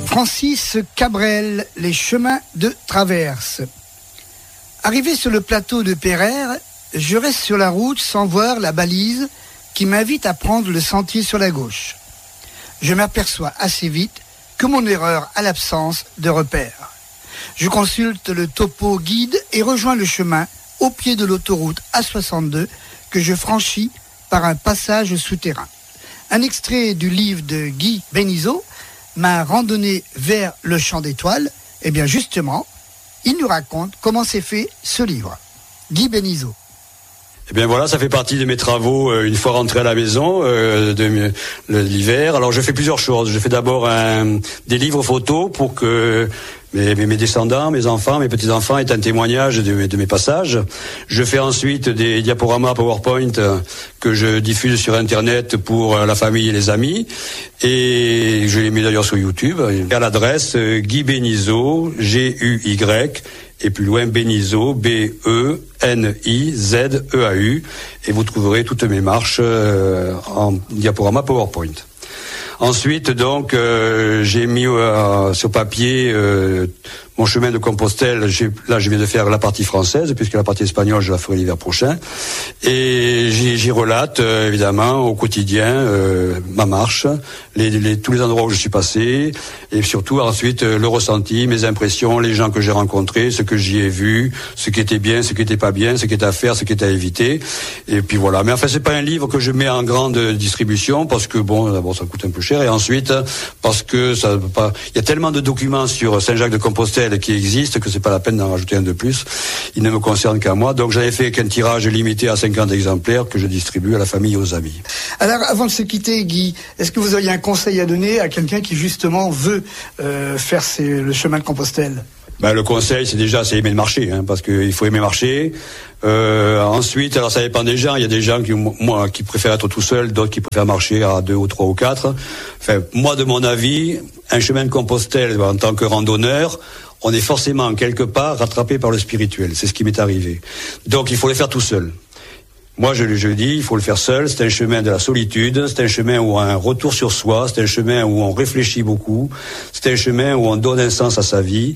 Francis Cabrel, les chemins de traverse. Arrivé sur le plateau de Pereire, je reste sur la route sans voir la balise qui m'invite à prendre le sentier sur la gauche. Je m'aperçois assez vite que mon erreur a l'absence de repères. Je consulte le topo guide et rejoins le chemin au pied de l'autoroute A62 que je franchis par un passage souterrain. Un extrait du livre de Guy Bénizeau, Ma randonnée vers le champ d'étoiles. Eh bien justement, il nous raconte comment s'est fait ce livre. Guy Bénizeau. Eh bien voilà, ça fait partie de mes travaux une fois rentré à la maison de l'hiver. Alors je fais plusieurs choses. Je fais d'abord des livres photos pour que mes descendants, mes enfants, mes petits-enfants aient un témoignage de mes passages. Je fais ensuite des diaporamas PowerPoint que je diffuse sur Internet pour la famille et les amis. Et je les mets d'ailleurs sur YouTube. À l'adresse Guy Bénizeau, G-U-Y, et plus loin Bénizeau, B-E-N-I-Z-E-A-U. Et vous trouverez toutes mes marches en diaporama PowerPoint. Ensuite, donc, j'ai mis sur papier mon chemin de Compostelle. Là, je viens de faire la partie française, puisque la partie espagnole, je la ferai l'hiver prochain. Et j'y relate, évidemment, au quotidien, ma marche, tous les endroits où je suis passé, et surtout, ensuite, le ressenti, mes impressions, les gens que j'ai rencontrés, ce que j'y ai vu, ce qui était bien, ce qui était pas bien, ce qui était à faire, ce qui était à éviter. Et puis voilà. Mais enfin, c'est pas un livre que je mets en grande distribution, parce que bon, d'abord, ça coûte un peu cher, et ensuite, parce que ça peut pas, il y a tellement de documents sur Saint-Jacques-de-Compostelle qui existent que c'est pas la peine d'en rajouter un de plus. Il ne me concerne qu'à moi. Donc j'avais fait qu'un tirage limité à 50 exemplaires que je distribue à la famille et aux amis. Alors avant de se quitter, Guy, est-ce que vous auriez un conseil à donner à quelqu'un qui justement veut faire le chemin de Compostelle? Le conseil, c'est aimer le marcher, parce qu'il faut aimer marcher. Ensuite, alors ça dépend des gens. Il y a des gens qui préfèrent être tout seuls, d'autres qui préfèrent marcher à 2 ou 3 ou 4. Enfin, moi, de mon avis, un chemin de Compostelle, en tant que randonneur, on est forcément quelque part rattrapé par le spirituel. C'est ce qui m'est arrivé. Donc, il faut le faire tout seul. Moi, je dis, il faut le faire seul. C'est un chemin de la solitude. C'est un chemin où on a un retour sur soi. C'est un chemin où on réfléchit beaucoup. C'est un chemin où on donne un sens à sa vie.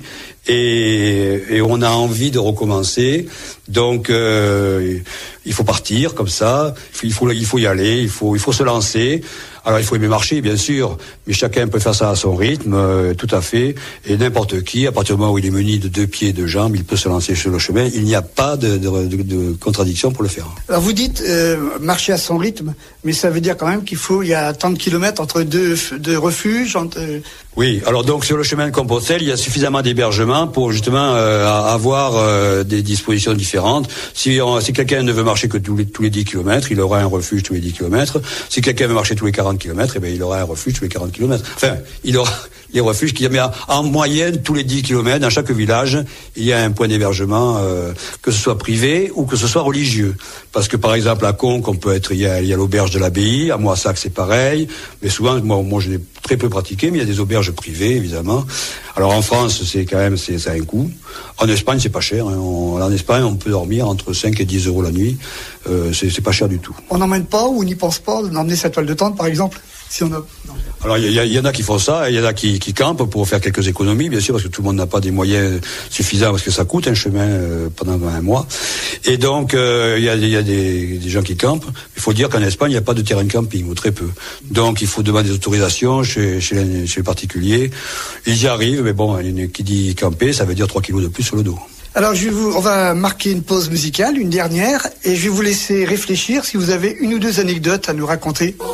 Et on a envie de recommencer. Donc, il faut partir comme ça. Il faut y aller. Il faut se lancer. Alors, il faut aimer marcher, bien sûr, mais chacun peut faire ça à son rythme, tout à fait. Et n'importe qui, à partir du moment où il est muni de 2 pieds et 2 jambes, il peut se lancer sur le chemin. Il n'y a pas de contradiction pour le faire. Alors, vous dites marcher à son rythme, mais ça veut dire quand même il y a tant de kilomètres entre deux refuges. Oui, alors donc sur le chemin de Compostelle, il y a suffisamment d'hébergements pour justement avoir des dispositions différentes. Si quelqu'un ne veut marcher que tous les 10 km, il aura un refuge tous les 10 km. Si quelqu'un veut marcher tous les 40 km, il aura un refuge tous les 40 km. Enfin, il aura les refuges qu'il y a, mais en moyenne, tous les 10 km, dans chaque village, il y a un point d'hébergement, que ce soit privé ou que ce soit religieux. Parce que par exemple, à Conques, il y a l'auberge de l'abbaye, à Moissac, c'est pareil. Mais souvent, moi je l'ai très peu pratiqué, mais il y a des auberges privées, évidemment. Alors en France, ça a un coût. En Espagne, c'est pas cher. En Espagne, on peut dormir entre 5 et 10 euros la nuit. C'est pas cher du tout. On n'emmène pas ou on n'y pense pas d'emmener sa toile de tente, par exemple, si on a... Non. Alors il y en a qui font ça, il y en a qui campent pour faire quelques économies, bien sûr, parce que tout le monde n'a pas des moyens suffisants, parce que ça coûte un chemin pendant un mois. Et donc il y a des gens qui campent. Il faut dire qu'en Espagne, il n'y a pas de terrain de camping, ou très peu. Donc il faut demander des autorisations chez les particuliers. Ils y arrivent, mais bon, qui dit camper, ça veut dire 3 kilos de plus sur le dos. Alors on va marquer une pause musicale, une dernière, et je vais vous laisser réfléchir si vous avez une ou deux anecdotes à nous raconter.